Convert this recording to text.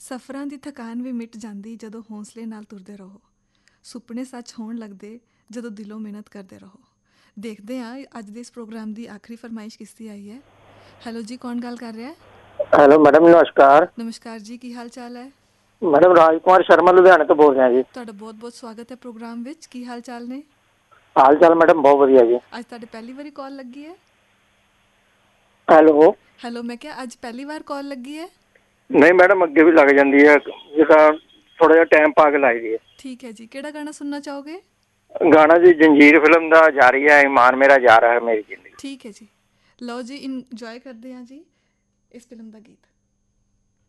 ਸਫ਼ਰਾਂ ਦੀ ਥਕਾਨ ਵੀ ਮਿਟ ਜਾਂਦੀ ਜਦੋਂ ਹੌਸਲੇ ਨਾਲ ਤੁਰਦੇ ਰਹੋ। ਸੁਪਨੇ ਸੱਚ ਹੋਣ ਲੱਗਦੇ ਜਦੋਂ ਦਿਲੋਂ ਮਿਹਨਤ ਕਰਦੇ ਰਹੋ। ਦੇਖਦੇ ਹਾਂ ਅੱਜ ਦੇ ਇਸ ਪ੍ਰੋਗਰਾਮ ਦੀ ਆਖਰੀ ਫਰਮਾਇਸ਼ ਕਿਸ ਦੀ ਆਈ ਹੈ। ਹੈਲੋ ਜੀ, ਕੌਣ ਗੱਲ ਕਰ ਰਿਹਾ ਹੈ? ਹੈਲੋ ਮੈਡਮ, ਨਮਸਕਾਰ। ਨਮਸਕਾਰ ਜੀ, ਕੀ ਹਾਲ ਚਾਲ ਹੈ? ਮੈਡਮ ਰਾਜ ਕੁਮਾਰ ਸ਼ਰਮਾ ਲੁਧਿਆਣੇ ਤੋਂ ਬੋਲ ਰਿਹਾ ਜੀ। ਤੁਹਾਡਾ ਬਹੁਤ ਬਹੁਤ ਸਵਾਗਤ ਹੈ ਪ੍ਰੋਗਰਾਮ ਵਿੱਚ। ਕੀ ਹਾਲ ਚਾਲ ਨੇ? ਹਾਲ ਚਾਲ ਮੈਡਮ ਬਹੁਤ ਵਧੀਆ ਜੀ। ਅੱਜ ਤੁਹਾਡੇ ਪਹਿਲੀ ਵਾਰੀ ਕਾਲ ਲੱਗੀ ਹੈ? ਹੈਲੋ। ਹੈਲੋ, ਮੈਂ ਕਿਹਾ ਅੱਜ ਪਹਿਲੀ ਵਾਰ ਕਾਲ ਲੱਗੀ ਹੈ? ਨਹੀਂ ਮੈਡਮ, ਅੱਗੇ ਵੀ ਲੱਗ ਜਾਂਦੀ ਹੈ, ਜਿੱਦਾਂ ਥੋੜਾ ਜਿਹਾ ਟਾਈਮ ਪਾ ਕੇ ਲਾਈ ਦੀ ਹੈ। ਠੀਕ ਹੈ ਜੀ, ਕਿਹੜਾ ਗਾਣਾ ਸੁਣਨਾ ਚਾਹੋਗੇ? ਗਾਣਾ ਜੀ ਜੰਜੀਰ ਫਿਲਮ ਦਾ ਜਾਰੀ ਹੈ, ਇਮਾਨ ਮੇਰਾ ਜਾ ਰਿਹਾ ਹੈ ਮੇਰੀ ਜ਼ਿੰਦਗੀ। ਠੀਕ ਹੈ ਜੀ, ਲਓ ਜੀ, ਇੰਜੋਏ ਕਰਦੇ ਹਾਂ ਜੀ ਇਸ ਫਿਲਮ ਦਾ ਗੀਤ।